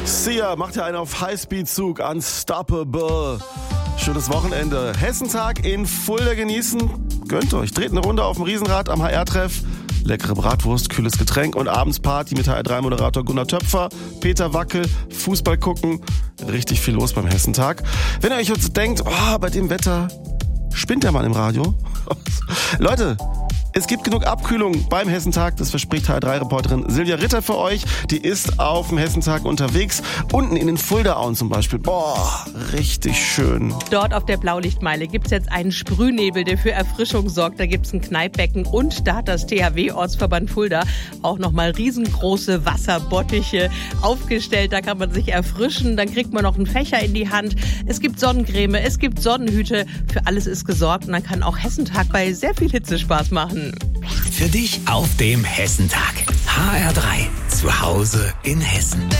Sia macht ja einen auf Highspeed-Zug, Unstoppable. Schönes Wochenende. Hessentag in Fulda genießen. Gönnt euch. Dreht eine Runde auf dem Riesenrad am HR-Treff. Leckere Bratwurst, kühles Getränk und abends Party mit HR3-Moderator Gunnar Töpfer, Peter Wackel, Fußball gucken. Richtig viel los beim Hessentag. Wenn ihr euch jetzt denkt, bei dem Wetter spinnt der Mann im Radio. Leute, es gibt genug Abkühlung beim Hessentag, das verspricht HR3-Reporterin Silvia Ritter für euch. Die ist auf dem Hessentag unterwegs, unten in den Fuldaauen zum Beispiel. Richtig schön. Dort auf der Blaulichtmeile gibt's jetzt einen Sprühnebel, der für Erfrischung sorgt. Da gibt's ein Kneippbecken und da hat das THW-Ortsverband Fulda auch nochmal riesengroße Wasserbottiche aufgestellt. Da kann man sich erfrischen, dann kriegt man noch einen Fächer in die Hand. Es gibt Sonnencreme, es gibt Sonnenhüte. Für alles ist gesorgt und dann kann auch Hessentag bei sehr viel Hitze Spaß machen. Für dich auf dem Hessentag. HR3 zu Hause in Hessen.